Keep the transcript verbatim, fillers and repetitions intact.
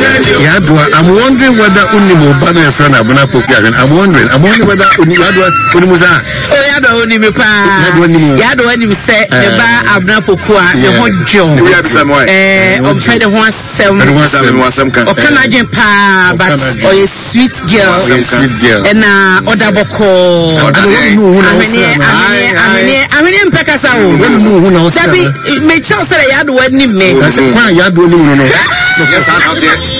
Yadwa, I'm wondering whether Unimo Bana and friend Abuna Popian. I'm wondering, I'm wondering whether Yadwa Unimuza. Oh, Yadwa Unimipa. Yadwa Unim say, the bar Abuna Pokua, the hot John. We have some way. Eh, on try the one seven. And one seven was some kind. Or Canadian pa, but or a sweet girl. Sweet girl. And uh, Odaboko. I mean, in Pekasa. Sabi, make sure that Yadwa Nime. That's a fine Yadwa. Yes, I know.